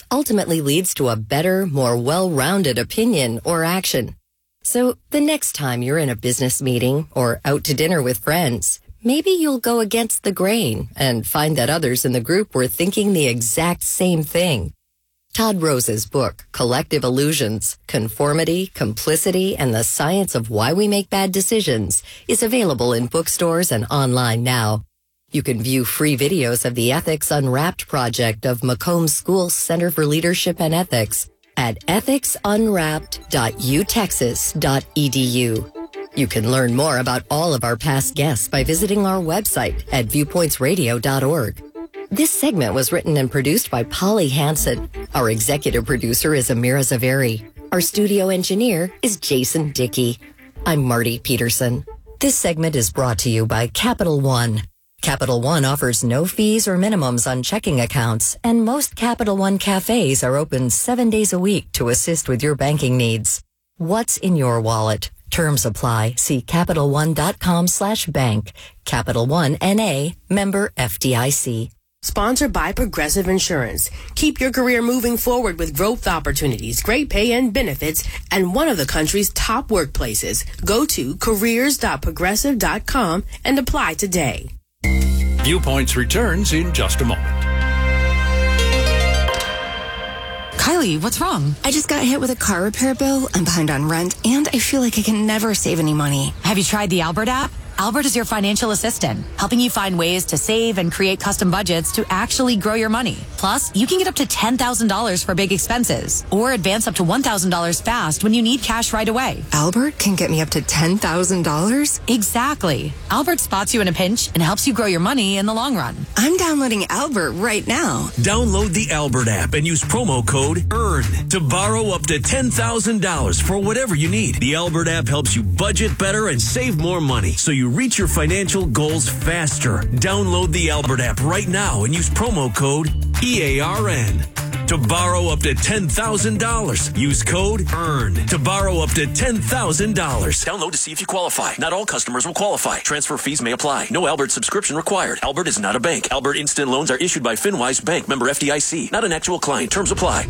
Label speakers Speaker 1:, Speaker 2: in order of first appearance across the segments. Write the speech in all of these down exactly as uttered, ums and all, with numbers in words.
Speaker 1: ultimately leads to a better, more well-rounded opinion or action. So the next time you're in a business meeting or out to dinner with friends, maybe you'll go against the grain and find that others in the group were thinking the exact same thing. Todd Rose's book, Collective Illusions, Conformity, Complicity, and the Science of Why We Make Bad Decisions, is available in bookstores and online now. You can view free videos of the Ethics Unwrapped project of Macomb School's Center for Leadership and Ethics at ethics unwrapped dot u texas dot e d u. You can learn more about all of our past guests by visiting our website at viewpoints radio dot org. This segment was written and produced by Polly Hansen. Our executive producer is Amira Zaveri. Our studio engineer is Jason Dickey. I'm Marty Peterson. This segment is brought to you by Capital One. Capital One offers no fees or minimums on checking accounts, and most Capital One cafes are open seven days a week to assist with your banking needs. What's in your wallet? Terms apply. See Capital One dot com slash bank. Capital One N A, member F D I C.
Speaker 2: Sponsored by Progressive Insurance. Keep your career moving forward with growth opportunities, great pay and benefits, and one of the country's top workplaces. Go to careers dot progressive dot com and apply today.
Speaker 3: Viewpoints returns in just a moment.
Speaker 4: Kylie, what's wrong?
Speaker 5: I just got hit with a car repair bill. I'm behind on rent, and I feel like I can never save any money.
Speaker 4: Have you tried the Albert app? Albert is your financial assistant, helping you find ways to save and create custom budgets to actually grow your money. Plus, you can get up to ten thousand dollars for big expenses or advance up to one thousand dollars fast when you need cash right away.
Speaker 5: Albert can get me up to ten thousand dollars?
Speaker 4: Exactly. Albert spots you in a pinch and helps you grow your money in the long run.
Speaker 5: I'm downloading Albert right now.
Speaker 6: Download the Albert app and use promo code EARN to borrow up to ten thousand dollars for whatever you need. The Albert app helps you budget better and save more money, so you reach your financial goals faster. Download the Albert app right now and use promo code E A R N to borrow up to ten thousand dollars. Use code EARN to borrow up to ten thousand dollars. Download to see if you qualify. Not all customers will qualify. Transfer fees may apply. No Albert subscription required. Albert is not a bank. Albert Instant Loans are issued by FinWise Bank, member F D I C. Not an actual client. Terms apply.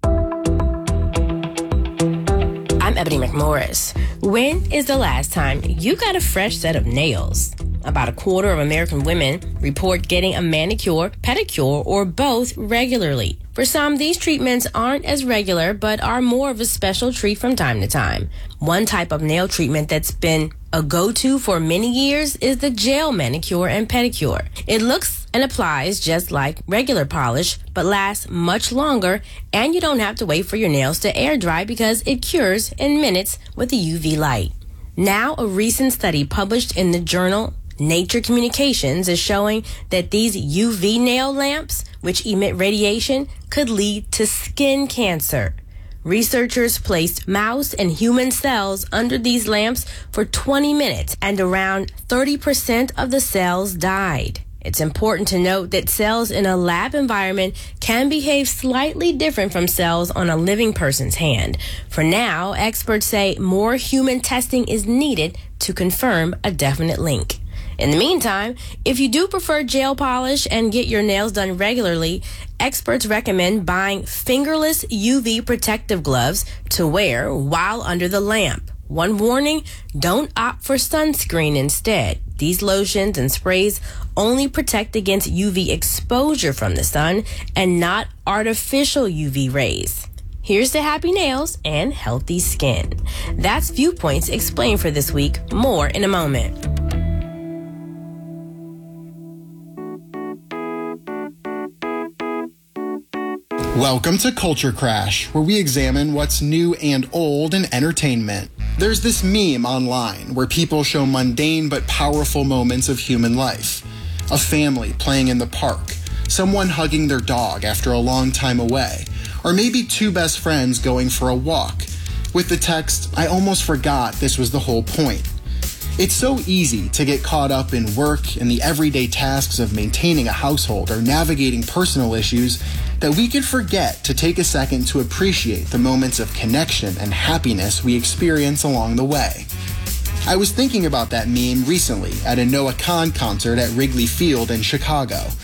Speaker 2: I'm Ebony McMorris. When is the last time you got a fresh set of nails? About a quarter of American women report getting a manicure, pedicure, or both regularly. For some, these treatments aren't as regular, but are more of a special treat from time to time. One type of nail treatment that's been a go-to for many years is the gel manicure and pedicure. It looks and applies just like regular polish, but lasts much longer, and you don't have to wait for your nails to air dry because it cures in minutes with the U V light. Now, a recent study published in the journal Nature Communications is showing that these U V nail lamps, which emit radiation, could lead to skin cancer. Researchers placed mouse and human cells under these lamps for twenty minutes, and around thirty percent of the cells died. It's important to note that cells in a lab environment can behave slightly different from cells on a living person's hand. For now, experts say more human testing is needed to confirm a definite link. In the meantime, if you do prefer gel polish and get your nails done regularly, experts recommend buying fingerless U V protective gloves to wear while under the lamp. One warning, don't opt for sunscreen instead. These lotions and sprays only protect against U V exposure from the sun and not artificial U V rays. Here's to happy nails and healthy skin. That's Viewpoints Explained for this week. More in a moment.
Speaker 7: Welcome to Culture Crash, where we examine what's new and old in entertainment. There's this meme online where people show mundane but powerful moments of human life. A family playing in the park, someone hugging their dog after a long time away, or maybe two best friends going for a walk. With the text, "I almost forgot this was the whole point." It's so easy to get caught up in work and the everyday tasks of maintaining a household or navigating personal issues that we could forget to take a second to appreciate the moments of connection and happiness we experience along the way. I was thinking about that meme recently at a Noah Kahan concert at Wrigley Field in Chicago.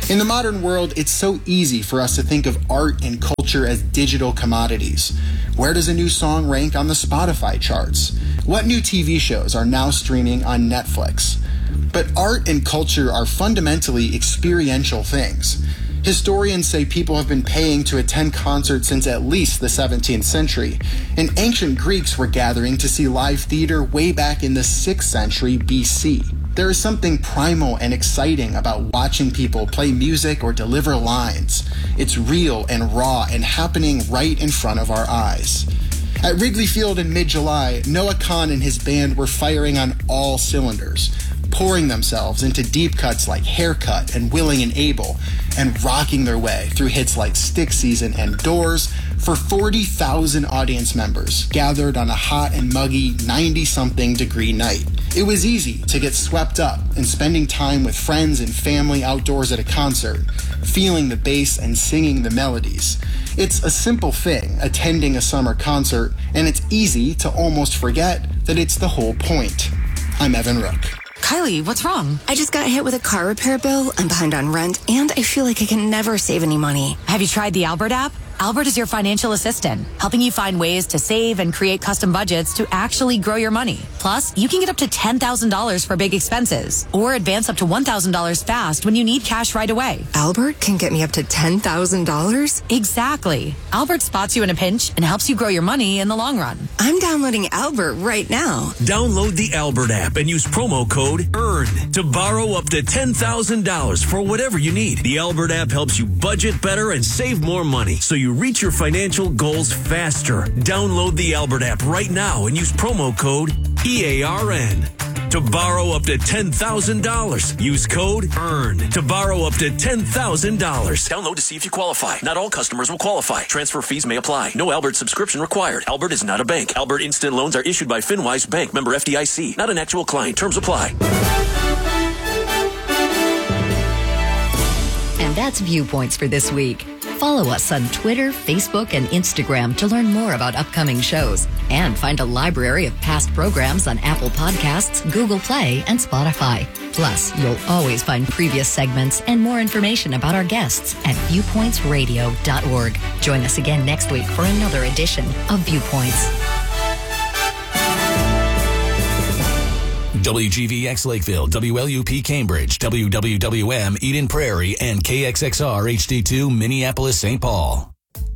Speaker 7: In the modern world, it's so easy for us to think of art and culture as digital commodities. Where does a new song rank on the Spotify charts? What new T V shows are now streaming on Netflix? But art and culture are fundamentally experiential things. Historians say people have been paying to attend concerts since at least the seventeenth century, and ancient Greeks were gathering to see live theater way back in the sixth century B C. There is something primal and exciting about watching people play music or deliver lines. It's real and raw and happening right in front of our eyes. At Wrigley Field in mid-July, Noah Kahan and his band were firing on all cylinders, pouring themselves into deep cuts like Haircut and Willing and Able, and rocking their way through hits like Stick Season and Doors for forty thousand audience members gathered on a hot and muggy ninety-something degree night. It was easy to get swept up in spending time with friends and family outdoors at a concert, feeling the bass and singing the melodies. It's a simple thing, attending a summer concert, and it's easy to almost forget that it's the whole point. I'm Evan Rook.
Speaker 4: Kylie, what's wrong?
Speaker 5: I just got hit with a car repair bill, I'm behind on rent, and I feel like I can never save any money.
Speaker 4: Have you tried the Albert app? Albert is your financial assistant, helping you find ways to save and create custom budgets to actually grow your money. Plus, you can get up to ten thousand dollars for big expenses or advance up to one thousand dollars fast when you need cash right away.
Speaker 5: Albert can get me up to ten thousand dollars?
Speaker 4: Exactly. Albert spots you in a pinch and helps you grow your money in the long run.
Speaker 5: I'm downloading Albert right now.
Speaker 6: Download the Albert app and use promo code EARN to borrow up to ten thousand dollars for whatever you need. The Albert app helps you budget better and save more money so you reach your financial goals faster. Download the Albert app right now and use promo code E A R N to borrow up to ten thousand dollars. Use code EARN to borrow up to ten thousand dollars. Download to see if you qualify. Not all customers will qualify. Transfer fees may apply. No Albert subscription required. Albert is not a bank. Albert Instant Loans are issued by FinWise Bank, member F D I C. Not an actual client. Terms apply.
Speaker 1: And that's Viewpoints for this week. Follow us on Twitter, Facebook, and Instagram to learn more about upcoming shows and find a library of past programs on Apple Podcasts, Google Play, and Spotify. Plus, you'll always find previous segments and more information about our guests at viewpoints radio dot org. Join us again next week for another edition of Viewpoints.
Speaker 8: W G V X Lakeville, W L U P Cambridge, W W W M Eden Prairie, and K X X R H D two Minneapolis Saint Paul.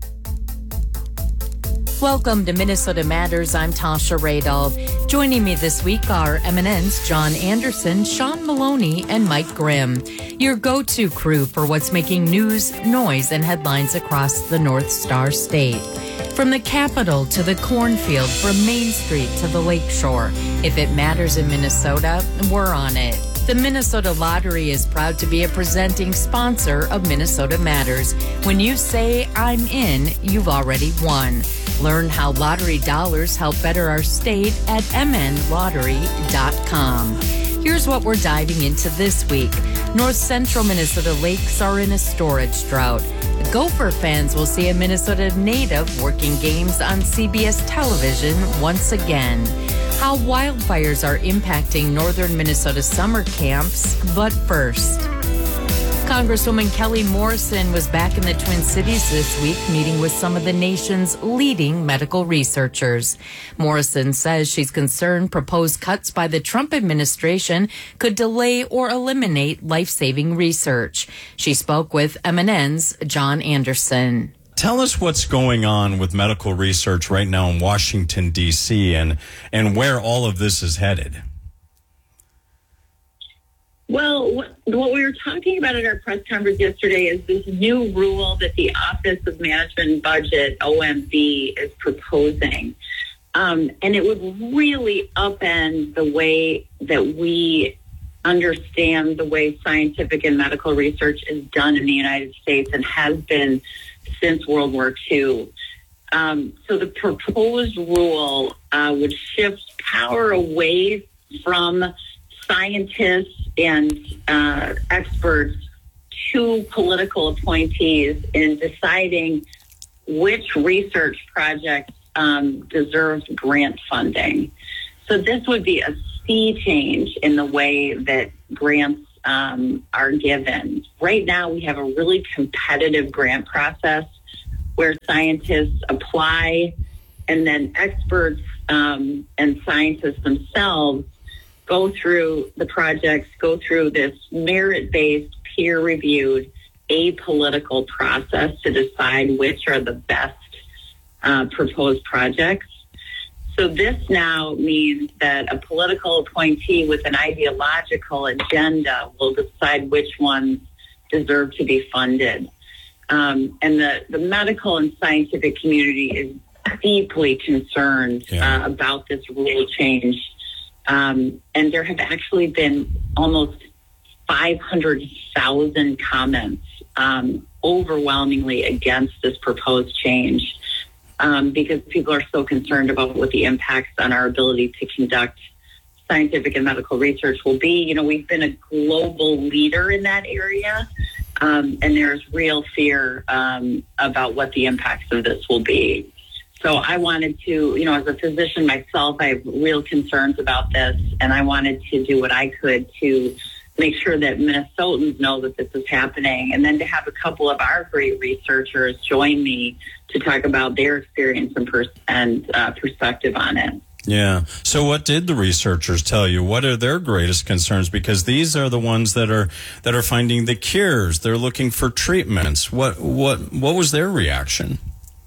Speaker 9: Welcome to Minnesota Matters. I'm Tasha Radolph. Joining me this week are M N N's John Anderson, Sean Maloney, and Mike Grimm. Your go-to crew for what's making news, noise, and headlines across the North Star State. From the Capitol to the cornfield, from Main Street to the Lakeshore. If it matters in Minnesota, we're on it. The Minnesota Lottery is proud to be a presenting sponsor of Minnesota Matters. When you say, I'm in, you've already won. Learn how lottery dollars help better our state at m n lottery dot com. Here's what we're diving into this week. North Central Minnesota lakes are in a storage drought. Gopher fans will see a Minnesota native working games on C B S television once again. How wildfires are impacting northern Minnesota summer camps, but first. Congresswoman Kelly Morrison was back in the Twin Cities this week, meeting with some of the nation's leading medical researchers. Morrison says she's concerned proposed cuts by the Trump administration could delay or eliminate life-saving research. She spoke with M N N's John Anderson.
Speaker 10: Tell us what's going on with medical research right now in Washington, D C, and, and where all of this is headed.
Speaker 11: Well, what we were talking about at our press conference yesterday is this new rule that the Office of Management and Budget, O M B, is proposing. Um, and it would really upend the way that we understand the way scientific and medical research is done in the United States and has been since World War Two. Um, so the proposed rule uh, would shift power away from scientists and uh, experts to political appointees in deciding which research projects um, deserve grant funding. So this would be a sea change in the way that grants um, are given. Right now, we have a really competitive grant process where scientists apply, and then experts um, and scientists themselves go through the projects, go through this merit-based, peer-reviewed, apolitical process to decide which are the best uh, proposed projects. So this now means that a political appointee with an ideological agenda will decide which ones deserve to be funded. Um, and the, the medical and scientific community is deeply concerned yeah. uh, about this rule change. Um, and there have actually been almost five hundred thousand comments um, overwhelmingly against this proposed change. Um, because people are so concerned about what the impacts on our ability to conduct scientific and medical research will be. You know, we've been a global leader in that area, um, and there's real fear um, about what the impacts of this will be. So I wanted to, you know, as a physician myself, I have real concerns about this, and I wanted to do what I could to make sure that Minnesotans know that this is happening, and then to have a couple of our great researchers join me to talk about their experience and, pers- and uh, perspective on it.
Speaker 10: Yeah. So what did the researchers tell you? What are their greatest concerns? Because these are the ones that are that are finding the cures. They're looking for treatments. What what what was their reaction?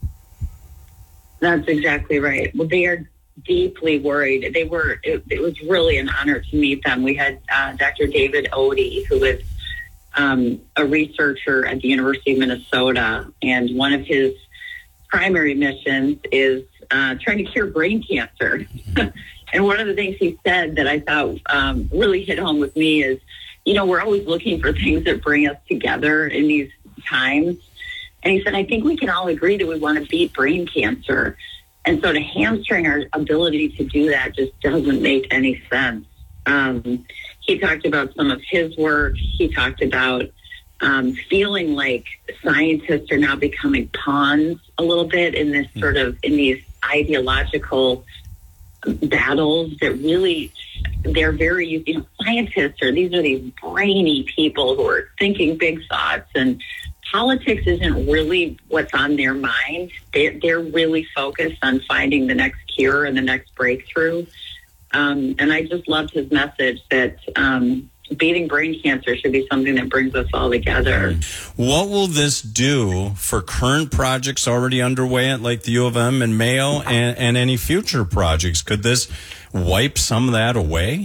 Speaker 11: That's exactly right. Well, they are deeply worried. They were. It, it was really an honor to meet them. We had uh, Doctor David Odie, who is um, a researcher at the University of Minnesota, and one of his primary missions is uh, trying to cure brain cancer. And one of the things he said that I thought um, really hit home with me is, you know, we're always looking for things that bring us together in these times. And he said, I think we can all agree that we want to beat brain cancer. And so to hamstring our ability to do that just doesn't make any sense. Um, he talked about some of his work. He talked about um, feeling like scientists are now becoming pawns a little bit in this sort of, in these ideological battles that really, they're very, you know, scientists are, these are these brainy people who are thinking big thoughts, and politics isn't really what's on their mind. They're, they're really focused on finding the next cure and the next breakthrough. Um, and I just loved his message that um, beating brain cancer should be something that brings us all together.
Speaker 10: What will this do for current projects already underway at like the U of M and Mayo, and, and any future projects? Could this wipe some of that away?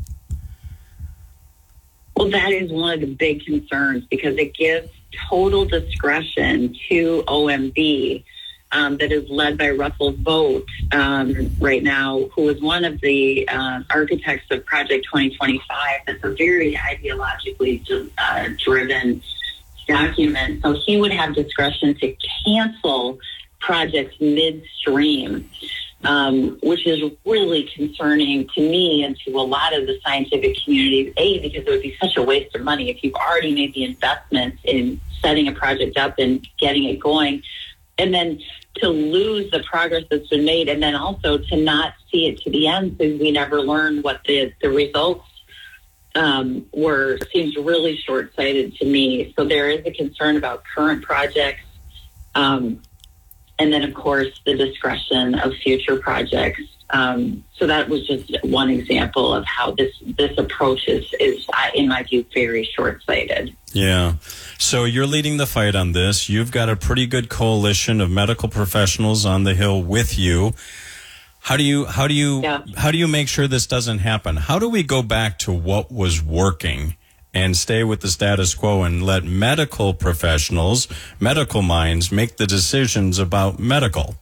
Speaker 11: Well, that is one of the big concerns, because it gives total discretion to O M B um, that is led by Russell Vogt um, right now, who is one of the uh, architects of Project twenty twenty-five. That's a very ideologically uh, driven document. So he would have discretion to cancel projects midstream, um, which is really concerning to me and to a lot of the scientific community, A, because it would be such a waste of money if you've already made the investment in setting a project up and getting it going, and then to lose the progress that's been made, and then also to not see it to the end, because we never learned what the, the results um, were, seems really short-sighted to me. So there is a concern about current projects, um, and then, of course, the discretion of future projects. Um, so that was just one example of how this, this approach is, is, in my view, very short-sighted.
Speaker 10: Yeah. So you're leading the fight on this. You've got a pretty good coalition of medical professionals on the Hill with you. How do you, how do you, yeah. how do you make sure this doesn't happen? How do we go back to what was working and stay with the status quo and let medical professionals, medical minds, make the decisions about medical?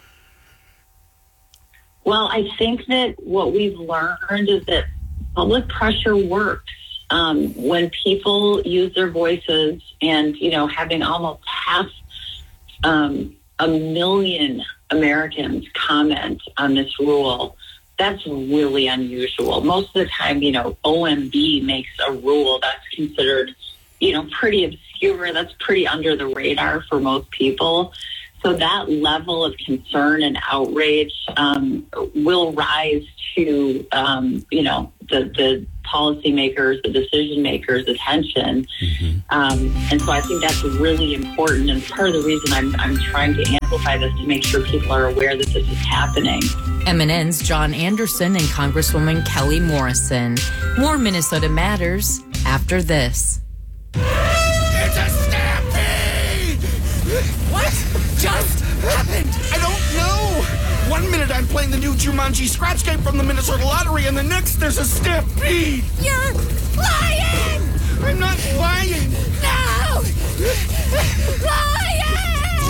Speaker 11: Well, I think that what we've learned is that public pressure works. Um, when people use their voices, and, you know, having almost half um, a million Americans comment on this rule, that's really unusual. Most of the time, you know, O M B makes a rule that's considered, you know, pretty obscure. That's pretty under the radar for most people. So that level of concern and outrage um, will rise to, um, you know, the, the policymakers, the decision makers' attention. Mm-hmm. Um, and so I think that's really important. And part of the reason I'm, I'm trying to amplify this to make sure people are aware that this is happening.
Speaker 9: M N N's John Anderson and Congresswoman Kelly Morrison. More Minnesota Matters after this.
Speaker 12: It's a stampede! What just happened? I don't know. One minute I'm playing the new Jumanji scratch game from the Minnesota Lottery, and the next there's a stampede.
Speaker 13: You're lying!
Speaker 12: I'm not lying.
Speaker 13: No! Lying!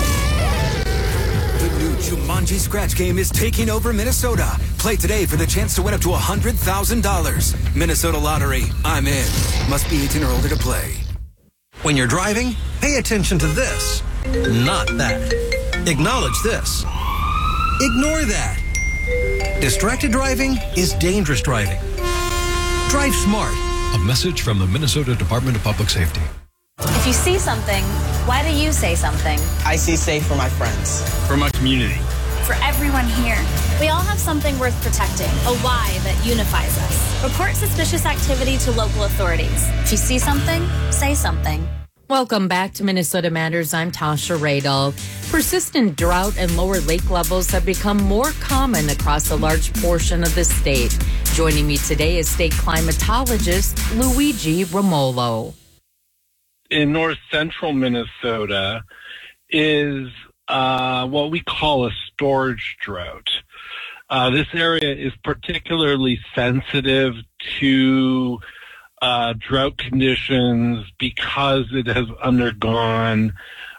Speaker 14: The new Jumanji scratch game is taking over Minnesota. Play today for the chance to win up to one hundred thousand dollars. Minnesota Lottery. I'm in. Must be eighteen or older to play.
Speaker 15: When you're driving, pay attention to this, not that. Acknowledge this. Ignore that. Distracted driving is dangerous driving. Drive smart.
Speaker 16: A message from the Minnesota Department of Public Safety.
Speaker 17: If you see something, why do you say something?
Speaker 18: I see safe for my friends.
Speaker 19: For my community.
Speaker 17: For everyone here. We all have something worth protecting, a why that unifies us. Report suspicious activity to local authorities. If you see something, say something.
Speaker 9: Welcome back to Minnesota Matters. I'm Tasha Radel. Persistent drought and lower lake levels have become more common across a large portion of the state. Joining me today is state climatologist Luigi Romolo.
Speaker 20: In north central Minnesota is uh, what we call a storage drought. Uh, this area is particularly sensitive to Uh, drought conditions because it has undergone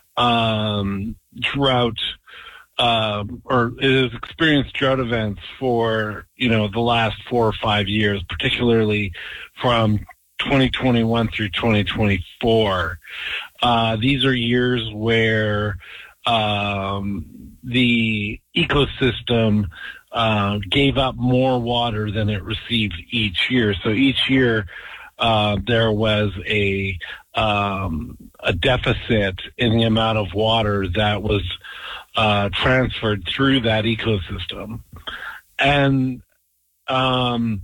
Speaker 20: um, drought uh, or it has experienced drought events for, you know, the last four or five years, particularly from twenty twenty-one through twenty twenty-four. Uh, these are years where um, the ecosystem uh, gave up more water than it received each year. So each year, Uh, there was a um, a deficit in the amount of water that was uh, transferred through that ecosystem, and um,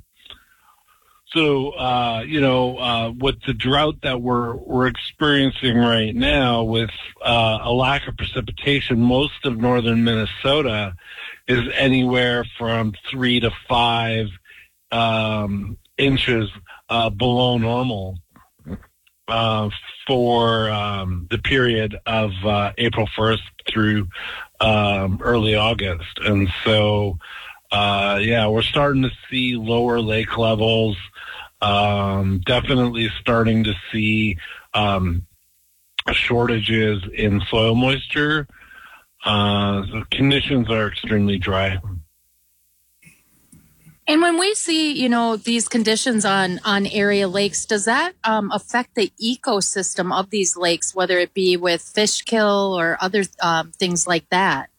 Speaker 20: so uh, you know, uh, with the drought that we're we're experiencing right now, with uh, a lack of precipitation, most of northern Minnesota is anywhere from three to five um, inches Uh, below normal uh, for um, the period of uh, April first through um, early August. And so, uh, yeah, we're starting to see lower lake levels, um, definitely starting to see um, shortages in soil moisture. Uh, the conditions are extremely dry.
Speaker 9: And when we see, you know, these conditions on, on area lakes, does that um, affect the ecosystem of these lakes, whether it be with fish kill or other um, things like that?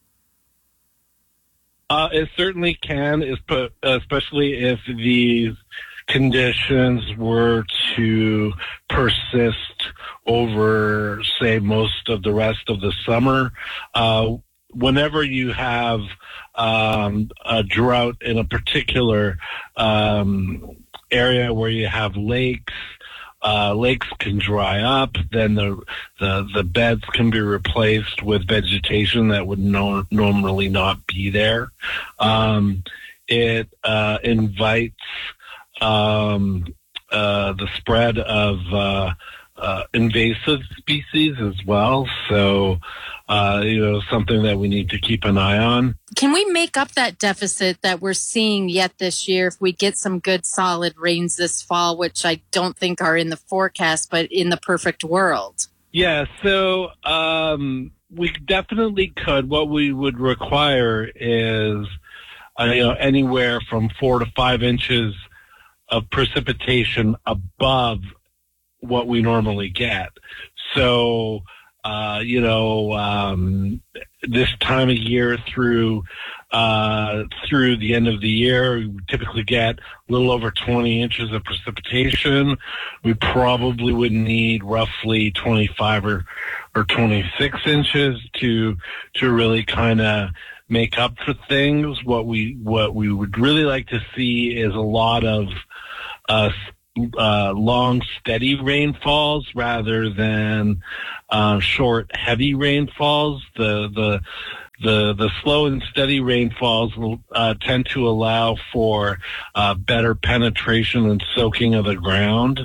Speaker 20: Uh, it certainly can, especially if these conditions were to persist over, say, most of the rest of the summer. Uh, whenever you have um, a drought in a particular um, area where you have lakes, uh, lakes can dry up, then the, the, the beds can be replaced with vegetation that would no, normally not be there. Um, it uh, invites um, uh, the spread of uh, uh, invasive species as well. So, Uh, you know, something that we need to keep an eye on.
Speaker 9: Can we make up that deficit that we're seeing yet this year if we get some good solid rains this fall, which I don't think are in the forecast, but in the perfect world?
Speaker 20: Yeah, so um, we definitely could. What we would require is, uh, you know, anywhere from four to five inches of precipitation above what we normally get. So, Uh, you know, um, this time of year through uh, through the end of the year, we typically get a little over twenty inches of precipitation. We probably would need roughly twenty-five or or twenty-six inches to to really kind of make up for things. What we what we would really like to see is a lot of uh, uh, long, steady rainfalls rather than uh, short, heavy rainfalls. The the the the slow and steady rainfalls will uh, tend to allow for uh, better penetration and soaking of the ground.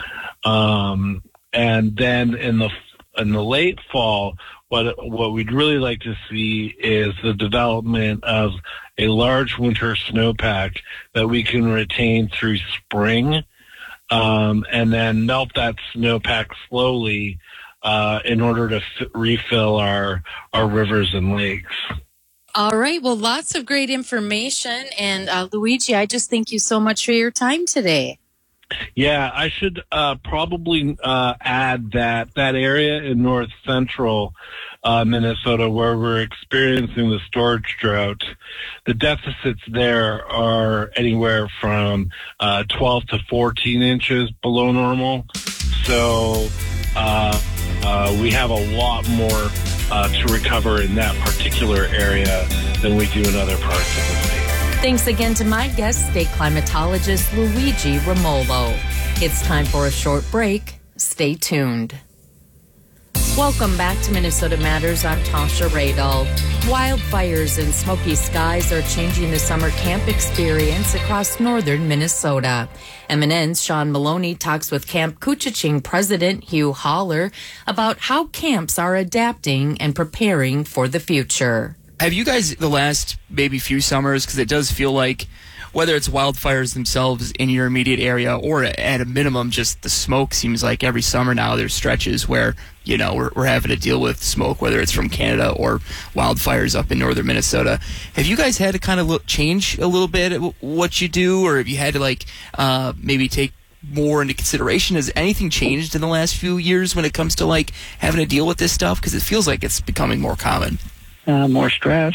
Speaker 20: Um, and then in the in the late fall, what what we'd really like to see is the development of a large winter snowpack that we can retain through spring, um, and then melt that snowpack slowly uh, in order to f- refill our our rivers and lakes.
Speaker 9: All right. Well, lots of great information. And uh, Luigi, I just thank you so much for your time today.
Speaker 20: Yeah, I should uh, probably uh, add that that area in north central uh, Minnesota where we're experiencing the storage drought, the deficits there are anywhere from uh, twelve to fourteen inches below normal. So uh, uh, we have a lot more uh, to recover in that particular area than we do in other parts of the state.
Speaker 9: Thanks again to my guest, state climatologist Luigi Romolo. It's time for a short break. Stay tuned. Welcome back to Minnesota Matters. I'm Tasha Radel. Wildfires and smoky skies are changing the summer camp experience across northern Minnesota. M N N's Sean Maloney talks with Camp Couchiching President Hugh Haller about how camps are adapting and preparing for the future.
Speaker 19: Have you guys, the last maybe few summers, because it does feel like whether it's wildfires themselves in your immediate area or at a minimum just the smoke, seems like every summer now there's stretches where, you know, we're, we're having to deal with smoke, whether it's from Canada or wildfires up in northern Minnesota. Have you guys had to kind of look, change a little bit what you do, or have you had to like uh, maybe take more into consideration? Has anything changed in the last few years when it comes to like having to deal with this stuff? Because it feels like it's becoming more common.
Speaker 21: Uh, more stress.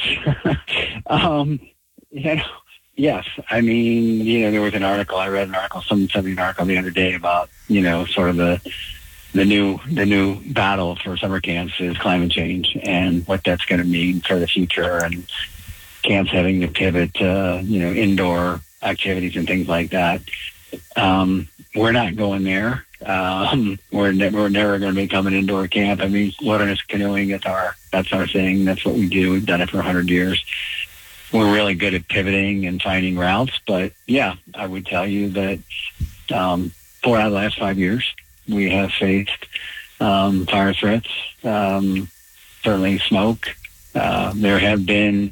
Speaker 21: um, you know, yes. I mean, you know, there was an article, I read an article, some something an article the other day about, you know, sort of the the new the new battle for summer camps is climate change and what that's going to mean for the future, and camps having to pivot to, you know, indoor activities and things like that. Um, we're not going there. Um, we're, ne- we're never going to become an indoor camp. I mean, wilderness canoeing is our, that's our thing. That's what we do. We've done it for a hundred years. We're really good at pivoting and finding routes, but yeah, I would tell you that, um, four out of the last five years, we have faced, um, fire threats, um, certainly smoke. Uh, there have been,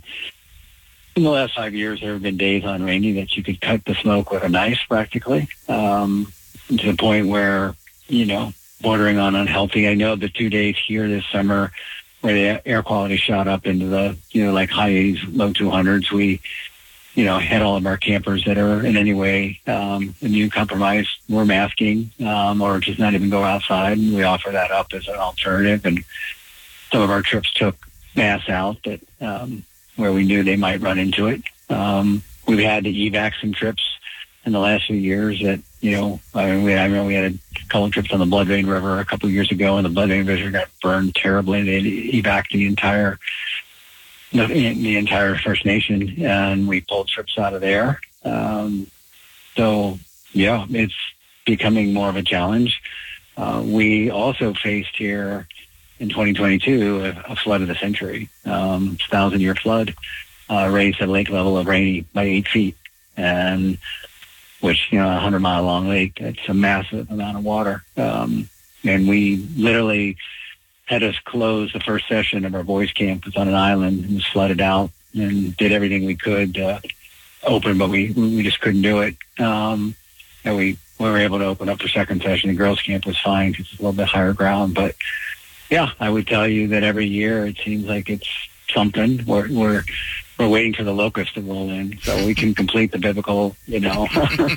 Speaker 21: in the last five years, there have been days on Rainy that you could cut the smoke with a knife practically. Um, to the point where, you know, bordering on unhealthy. I know the two days here this summer where the air quality shot up into the, you know, like high eighties, low two hundreds, we, you know, had all of our campers that are in any way um, immune compromised, we're masking um, or just not even go outside. And we offer that up as an alternative. And some of our trips took masks out that um, where we knew they might run into it. Um, we've had to evac some trips in the last few years that, you know, I mean, we, I remember we had a couple of trips on the Blood Vein River a couple of years ago, and the Blood Vein River got burned terribly. They evacuated the entire, the, the entire First Nation, and we pulled trips out of there. Um, so, yeah, it's becoming more of a challenge. Uh, we also faced here in twenty twenty-two a, a flood of the century, um, thousand-year flood, uh, raised the lake level of Rainy by eight feet, and which, you know, a hundred mile long lake, it's a massive amount of water. Um, and we literally had us close the first session of our boys camp. It was on an island and was flooded out, and did everything we could to open, but we, we just couldn't do it. Um, and we, we were able to open up for second session. The girls camp was fine because it's a little bit higher ground. But yeah, I would tell you that every year it seems like it's something. We're, we're, We're waiting for the locust to roll in so we can complete the biblical, you know,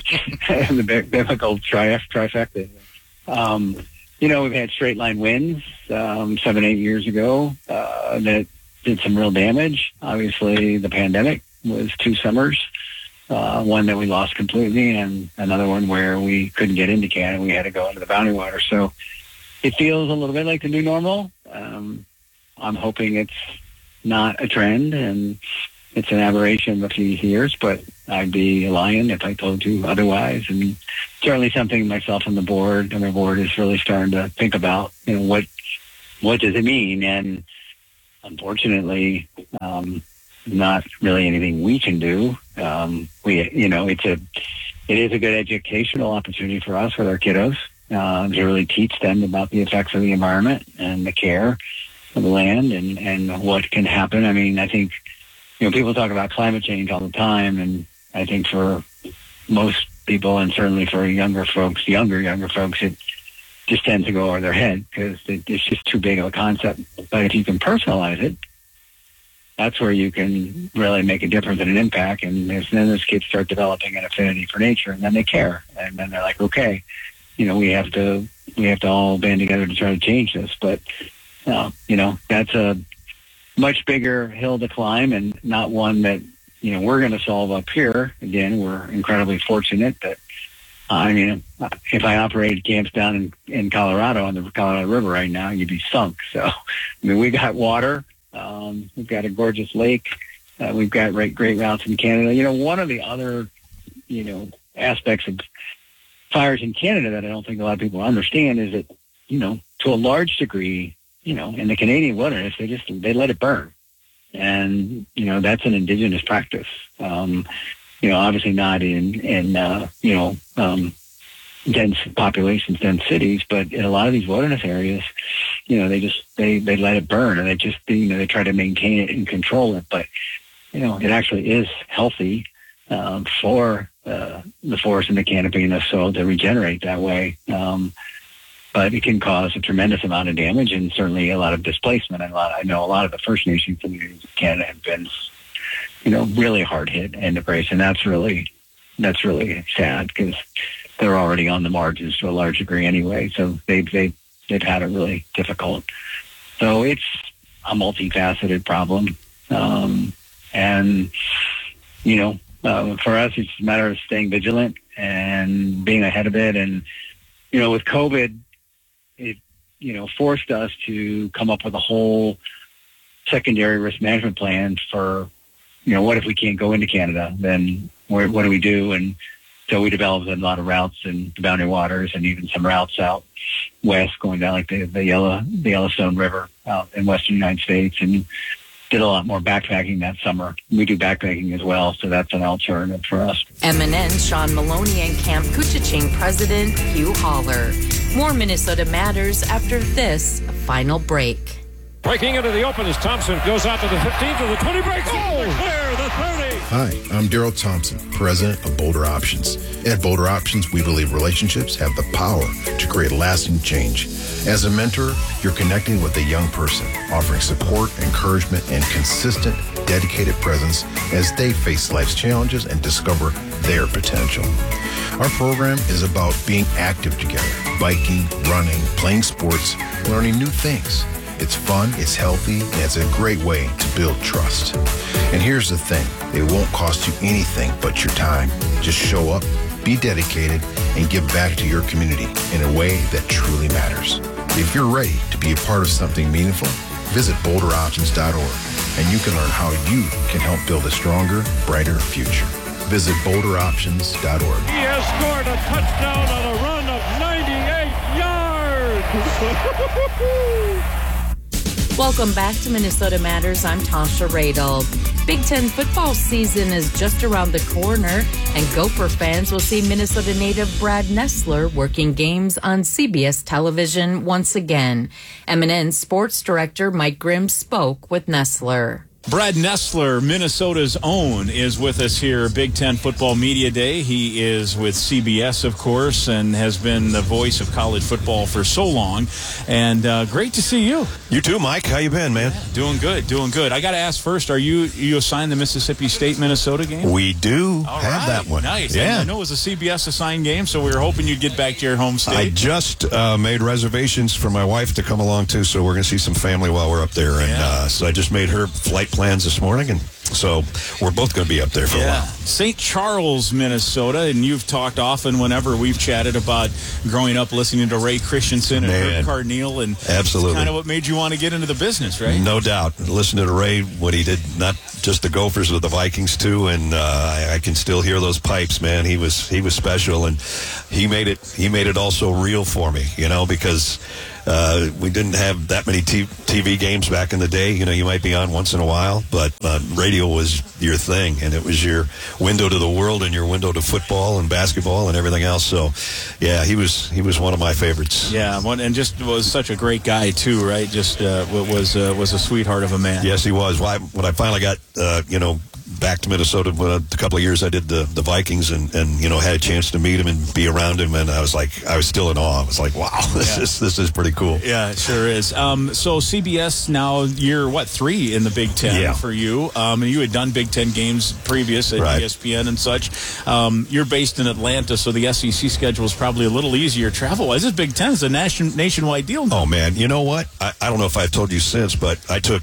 Speaker 21: the biblical tri- trifecta. Um, you know, we've had straight line winds um, seven, eight years ago uh, that did some real damage. Obviously, the pandemic was two summers, uh, one that we lost completely and another one where we couldn't get into Canada. We had to go into the boundary water. So it feels a little bit like the new normal. Um, I'm hoping it's not a trend and it's an aberration of a few years, but I'd be lying if I told you otherwise. And certainly something myself and the board and the board is really starting to think about, you know, what, what does it mean? And unfortunately, um, not really anything we can do. Um, we, you know, it's a, it is a good educational opportunity for us with our kiddos, uh, to really teach them about the effects of the environment and the care of the land and, and what can happen. I mean, I think, you know, people talk about climate change all the time, and I think for most people, and certainly for younger folks, younger, younger folks, it just tends to go over their head because it, it's just too big of a concept. But if you can personalize it, that's where you can really make a difference and an impact. And then those kids start developing an affinity for nature, and then they care. And then they're like, okay, you know, we have to, we have to all band together to try to change this. But, uh, you know, that's a much bigger hill to climb, and not one that, you know, we're going to solve up here. Again, we're incredibly fortunate that, uh, I mean, if I operated camps down in, in Colorado on the Colorado River right now, you'd be sunk. So, I mean, we got water. Um, we've got a gorgeous lake. Uh, we've got great, great routes in Canada. You know, one of the other, you know, aspects of fires in Canada that I don't think a lot of people understand is that, you know, to a large degree, you know, in the Canadian wilderness, they just, they let it burn. And, you know, that's an indigenous practice. Um, you know, obviously not in, in, uh, you know, um, dense populations, dense cities, but in a lot of these wilderness areas, you know, they just, they, they let it burn, and they just, you know, they try to maintain it and control it. But, you know, it actually is healthy, um, for, uh, the forest and the canopy and the soil to regenerate that way. Um, But it can cause a tremendous amount of damage, and certainly a lot of displacement. And a lot, I know a lot of the First Nation communities in Canada have been, you know, really hard hit and depressed, and that's really, that's really sad because they're already on the margins to a large degree anyway. So they've they they've had it really difficult. So it's a multifaceted problem, um, and you know, uh, for us, it's a matter of staying vigilant and being ahead of it. And you know, with COVID, it, you know, forced us to come up with a whole secondary risk management plan for, you know, what if we can't go into Canada? Then where, what do we do? And so we developed a lot of routes in the Boundary Waters, and even some routes out west going down like the, the Yellow, the Yellowstone River out in western United States, and did a lot more backpacking that summer. We do backpacking as well, so that's an alternative for us.
Speaker 9: M and N Sean Maloney and Camp Koochiching President Hugh Haller. More Minnesota Matters after this final break.
Speaker 3: Breaking into the open as Thompson goes out to the fifteen to the twenty, breaks oh! the clear, the thirty.
Speaker 22: Hi, I'm Daryl Thompson, president of Boulder Options. At Boulder Options, we believe relationships have the power to create lasting change. As a mentor, you're connecting with a young person, offering support, encouragement, and consistent, dedicated presence as they face life's challenges and discover their potential. Our program is about being active together, biking, running, playing sports, learning new things. It's fun, it's healthy, and it's a great way to build trust. And here's the thing, it won't cost you anything but your time. Just show up, be dedicated, and give back to your community in a way that truly matters. If you're ready to be a part of something meaningful, visit boulder options dot org, and you can learn how you can help build a stronger, brighter future. Visit boulder options dot org.
Speaker 3: He has scored a touchdown on a run of ninety-eight yards.
Speaker 9: Welcome back to Minnesota Matters. I'm Tasha Radel. Big Ten football season is just around the corner, and Gopher fans will see Minnesota native Brad Nessler working games on C B S television once again. M and N sports director Mike Grimm spoke with Nessler.
Speaker 23: Brad Nessler, Minnesota's own, is with us here, Big Ten Football Media Day. He is with C B S, of course, and has been the voice of college football for so long. And uh, great to see you.
Speaker 24: You too, Mike. How you been, man?
Speaker 23: Yeah, doing good, doing good. I got to ask first, are you you assigned the Mississippi State-Minnesota game?
Speaker 24: We do
Speaker 23: All
Speaker 24: have
Speaker 23: right,
Speaker 24: that one.
Speaker 23: Nice.
Speaker 24: Yeah.
Speaker 23: I know it was a C B S assigned game, so we were hoping you'd get back to your home state.
Speaker 24: I just uh, made reservations for my wife to come along, too, so we're going to see some family while we're up there. And
Speaker 23: yeah.
Speaker 24: uh, so I just made her flight plans this morning, and So we're both going to be up there for
Speaker 23: yeah.
Speaker 24: a while.
Speaker 23: Saint Charles, Minnesota, and you've talked often whenever we've chatted about growing up listening to Ray Christensen and
Speaker 24: Man.
Speaker 23: Herb Carneal, and
Speaker 24: Absolutely.
Speaker 23: kind of what made you want to get into the business, right?
Speaker 24: No doubt. Listen to Ray, what he did, not just the Gophers, but the Vikings too, and uh, I, I can still hear those pipes, man. He was he was special, and he made it he made it also real for me, you know, because uh, we didn't have that many t- TV games back in the day. You know, you might be on once in a while, but uh, radio was your thing, and it was your window to the world and your window to football and basketball and everything else. So, yeah, he was he was one of my favorites.
Speaker 23: Yeah, one, and just was such a great guy too, right? Just uh, was uh, was a sweetheart of a man.
Speaker 24: Yes, he was. When I, when I finally got, uh, you know, back to Minnesota, uh, a couple of years I did the, the Vikings and, and, you know, had a chance to meet him and be around him, and I was like, I was still in awe. I was like, wow, this
Speaker 23: Yeah.
Speaker 24: is this is pretty cool.
Speaker 23: Yeah, it sure is. Um, so C B S now, year, what, three in the Big Ten
Speaker 24: Yeah.
Speaker 23: for you. Um, and you had done Big Ten games previous at
Speaker 24: Right.
Speaker 23: E S P N and such. Um, you're based in Atlanta, so the S E C schedule is probably a little easier travel-wise. This Big Ten is a nation, nationwide deal now.
Speaker 24: Oh, man. You know what? I, I don't know if I've told you since, but I took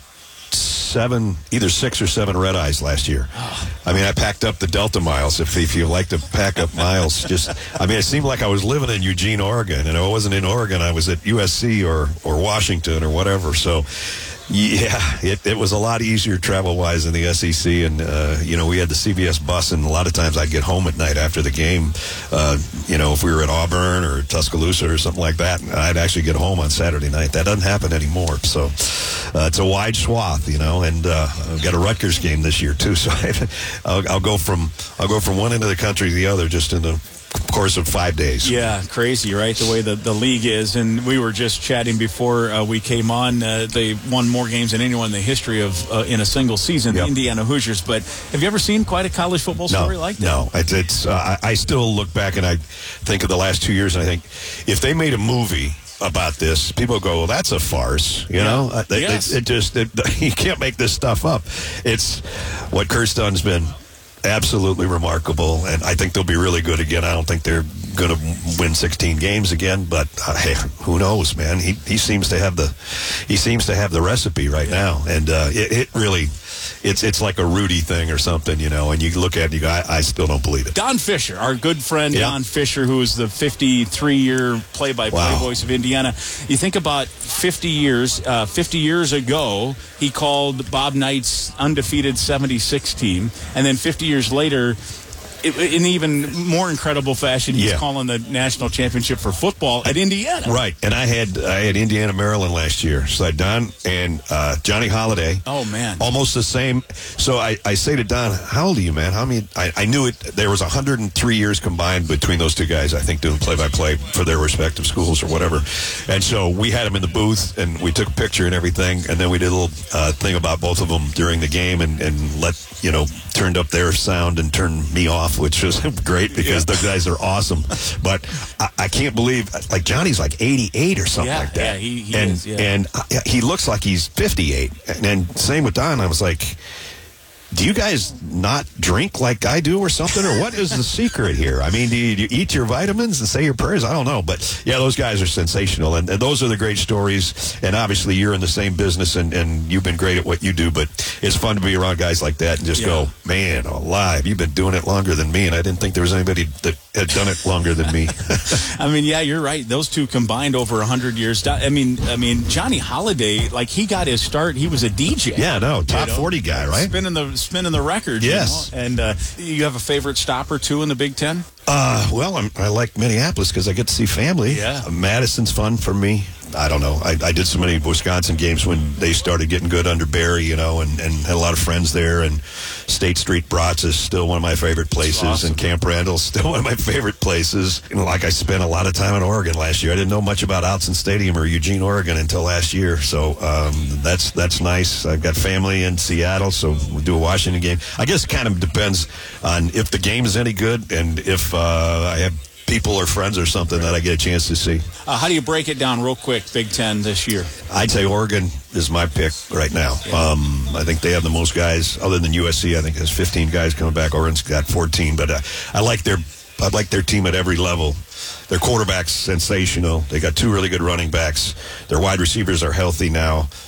Speaker 24: seven, either six or seven red eyes last year. I mean, I packed up the Delta miles. If, if you like to pack up miles, just, I mean, it seemed like I was living in Eugene, Oregon, and I wasn't in Oregon. I was at U S C or, or Washington or whatever. So, yeah, it, it was a lot easier travel-wise in the S E C, and, uh, you know, we had the C B S bus, and a lot of times I'd get home at night after the game, uh, you know, if we were at Auburn or Tuscaloosa or something like that, I'd actually get home on Saturday night. That doesn't happen anymore, so uh, it's a wide swath, you know, and uh, I've got a Rutgers game this year, too, so I, I'll, I'll go from I'll go from one end of the country to the other just in the course of five days.
Speaker 23: Yeah, crazy, right? The way the, the league is. And we were just chatting before uh, we came on. Uh, they won more games than anyone in the history of uh, in a single season,
Speaker 24: Yep.
Speaker 23: the Indiana Hoosiers. But have you ever seen quite a college football story
Speaker 24: no,
Speaker 23: like that?
Speaker 24: No, it's, it's uh, I, I still look back and I think of the last two years, and I think if they made a movie about this, people go, well, that's a farce, you
Speaker 23: Yeah.
Speaker 24: know? Uh, it,
Speaker 23: Yes.
Speaker 24: it, it just, it, you can't make this stuff up. It's what Kurt's done's been absolutely remarkable, and I think they'll be really good again. I don't think they're going to win sixteen games again, but uh, hey, who knows, man? He he seems to have the he seems to have the recipe right now, and uh, it, it really it's it's like a Rudy thing or something, you know. And you look at it, and you go, I, I still don't believe it.
Speaker 23: Don Fisher, our good friend
Speaker 24: Yeah.
Speaker 23: Don Fisher, who is the fifty-three-year play-by-play
Speaker 24: Wow.
Speaker 23: voice of Indiana. You think about fifty years, uh, fifty years ago, he called Bob Knight's undefeated seventy-six team, and then fifty years later, i- in even more incredible fashion, he's
Speaker 24: Yeah.
Speaker 23: calling the national championship for football at Indiana.
Speaker 24: Right, and I had I had Indiana, Maryland last year. So I had Don and uh, Johnny Holiday.
Speaker 23: Oh man,
Speaker 24: almost the same. So I, I say to Don, "How old are you, man? How many?" I, I knew it. There was one hundred three years combined between those two guys. I think doing play-by-play for their respective schools or whatever. And so we had them in the booth, and we took a picture and everything, and then we did a little uh, thing about both of them during the game, and, and let you know turned up their sound and turned me off, which was great because the guys are awesome. But I, I can't believe, like, Johnny's like eighty-eight or something
Speaker 23: Yeah,
Speaker 24: like that.
Speaker 23: yeah, he- he
Speaker 24: and,
Speaker 23: is, yeah.
Speaker 24: And uh, he looks like he's fifty-eight. And then same with Don. I was like, do you guys not drink like I do or something? Or what is the secret here? I mean, do you, do you eat your vitamins and say your prayers? I don't know. But, yeah, those guys are sensational. And, and those are the great stories. And obviously you're in the same business, and, and you've been great at what you do. But it's fun to be around guys like that and just
Speaker 23: Yeah.
Speaker 24: go, man, alive, you've been doing it longer than me. And I didn't think there was anybody that had done it longer than me.
Speaker 23: I mean, yeah, you're right. Those two combined over one hundred years. I mean, I mean, Johnny Holiday, like, he got his start. He was a D J.
Speaker 24: Yeah, no, top
Speaker 23: You know?
Speaker 24: forty guy, right?
Speaker 23: Spinning the spinning the record.
Speaker 24: Yes.
Speaker 23: You know? And uh, you have a favorite stop or two in the Big Ten?
Speaker 24: Uh, well, I'm, I like Minneapolis because I get to see family.
Speaker 23: Yeah.
Speaker 24: Uh, Madison's fun for me. I don't know. I, I did so many Wisconsin games when they started getting good under Barry, you know, and, and had a lot of friends there. And State Street Brats is still one of my favorite places,
Speaker 23: awesome.
Speaker 24: and Camp Randall's still one of my favorite places. You know, like I spent a lot of time in Oregon last year. I didn't know much about Outson Stadium or Eugene, Oregon until last year. So um, that's that's nice. I've got family in Seattle, so we'll do a Washington game. I guess it kind of depends on if the game is any good and if uh, I have people or friends or something that I get a chance to see.
Speaker 23: Uh, how do you break it down real quick, Big Ten this year?
Speaker 24: I'd say Oregon is my pick right now. Um, I think they have the most guys, other than U S C. I think there's fifteen guys coming back. Oregon's got fourteen, but uh, I like their I like their team at every level. Their quarterback's sensational. They got two really good running backs. Their wide receivers are healthy now.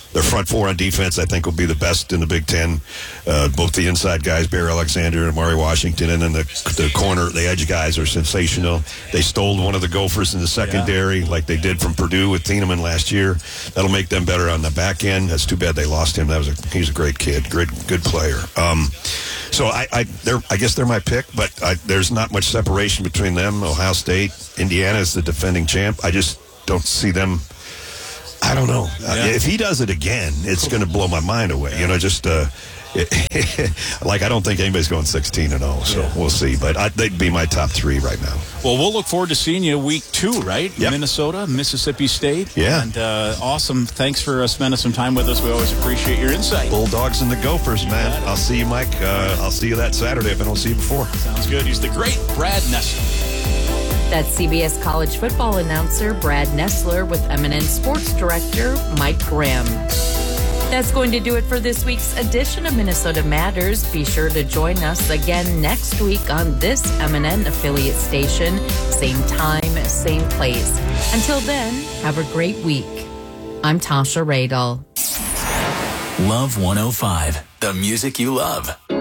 Speaker 24: Their front four on defense, I think, will be the best in the Big Ten. Uh, both the inside guys, Bear Alexander and Amari Washington, and then the, the corner, the edge guys are sensational. They stole one of the Gophers in the secondary yeah. like they did from Purdue with Thieneman last year. That'll make them better on the back end. That's too bad they lost him. That was a, he's a great kid, great good player. Um, so I I, they're, I guess they're my pick, but I, there's not much separation between them. Ohio State, Indiana is the defending champ. I just don't see them. I don't know. Yeah. Uh, if he does it again, it's going to blow my mind away. Yeah. You know, just uh, it, like I don't think anybody's going sixteen and oh, so yeah. we'll see. But I, they'd be my top three right now.
Speaker 23: Well, we'll look forward to seeing you week two, right?
Speaker 24: Yep.
Speaker 23: Minnesota, Mississippi State.
Speaker 24: Yeah.
Speaker 23: And uh, awesome. Thanks for uh, spending some time with us. We always appreciate your insight.
Speaker 24: Bulldogs and the Gophers, man. I'll see you, Mike. Uh, I'll see you that Saturday if I don't see you before.
Speaker 23: Sounds good. He's the great Brad Nessler.
Speaker 9: That's C B S college football announcer Brad Nessler with M and N Sports Director Mike Grimm. That's going to do it for this week's edition of Minnesota Matters. Be sure to join us again next week on this M and N affiliate station. Same time, same place. Until then, have a great week. I'm Tasha Radel.
Speaker 8: Love one oh five, the music you love.